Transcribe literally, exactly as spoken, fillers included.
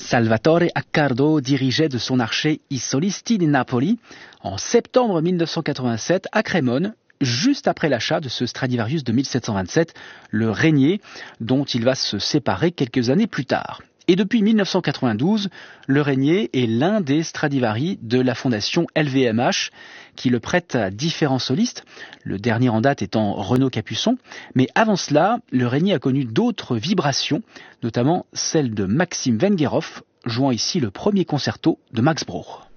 Salvatore Accardo dirigeait de son archet I Solisti di Napoli en septembre mille neuf cent quatre-vingt-sept à Crémone, juste après l'achat de ce Stradivarius de mille sept cent vingt-sept, le Régnier, dont il va se séparer quelques années plus tard. Et depuis mille neuf cent quatre-vingt-douze, le Régnier est l'un des Stradivari de la fondation L V M H, qui le prête à différents solistes, le dernier en date étant Renaud Capuçon. Mais avant cela, le Régnier a connu d'autres vibrations, notamment celle de Maxime Vengerov, jouant ici le premier concerto de Max Bruch.